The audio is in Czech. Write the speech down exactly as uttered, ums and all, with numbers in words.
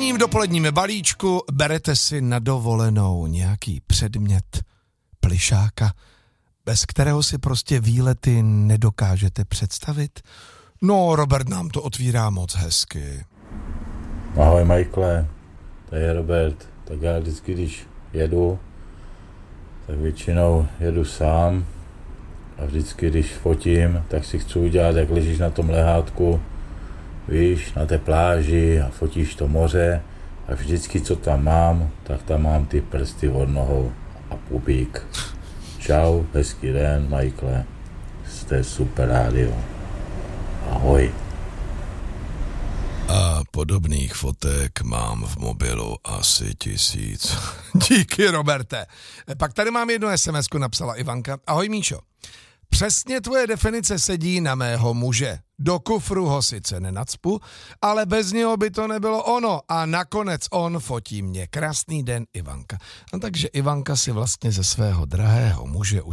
ranním dopoledním balíčku berete si na dovolenou nějaký předmět, plišáka, bez kterého si prostě výlety nedokážete představit? No, Robert nám to otvírá moc hezky. Ahoj, Michaele, to je Robert. Tak já vždycky, když jedu, tak většinou jedu sám a vždycky, když fotím, tak si chci udělat, jak ležíš na tom lehátku, víš, na té pláži a fotíš to moře a vždycky, co tam mám, tak tam mám ty prsty od nohou a pupík. Čau, hezký den, Michaele, jste super rádio. Ahoj. A podobných fotek mám v mobilu asi tisíc. Díky, Roberte. Pak tady mám jednu SMSku, napsala Ivanka. Ahoj, Míšo. Přesně tvoje definice sedí na mého muže. Do kufru ho sice nenacpu, ale bez něho by to nebylo ono. A nakonec on fotí mě. Krásný den, Ivanka. A takže Ivanka si vlastně ze svého drahého muže